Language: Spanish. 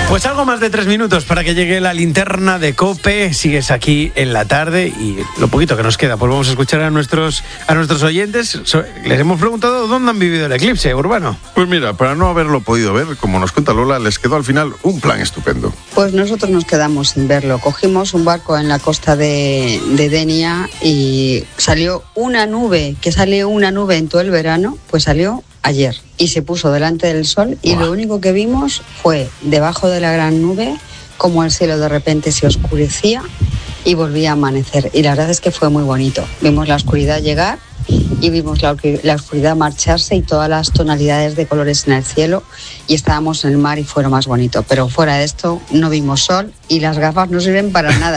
Pues algo más de 3 minutos para que llegue la linterna de COPE. Sigues aquí en la tarde y lo poquito que nos queda, pues vamos a escuchar a nuestros oyentes. Les hemos preguntado dónde han vivido el eclipse, Urbano. Pues mira, para no haberlo podido ver, como nos cuenta Lola, les quedó al final un plan estupendo. Pues nosotros nos quedamos sin verlo. Cogimos un barco en la costa de Denia y salió una nube, que sale una nube en todo el verano, pues salió ayer y se puso delante del sol y Lo único que vimos fue debajo de la gran nube como el cielo de repente se oscurecía y volvía a amanecer, y la verdad es que fue muy bonito. Vimos la oscuridad llegar y vimos la oscuridad marcharse y todas las tonalidades de colores en el cielo, y estábamos en el mar y fue lo más bonito, pero fuera de esto no vimos sol y las gafas no sirven para nada.